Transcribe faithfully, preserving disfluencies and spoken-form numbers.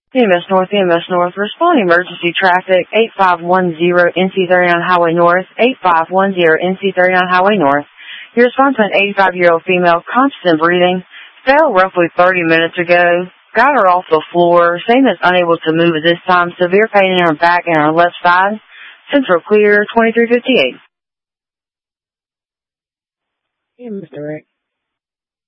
E M S North, E M S North, responding emergency traffic, eight five one zero N C thirty-nine Highway North, eight five one zero N C thirty-nine Highway North. Your response to an eighty-five-year-old female, conscious and breathing, fell roughly thirty minutes ago. Got her off the floor, saying is unable to move at this time, severe pain in her back and her left side. Central clear, twenty-three fifty-eight. Hey, Mister Rick.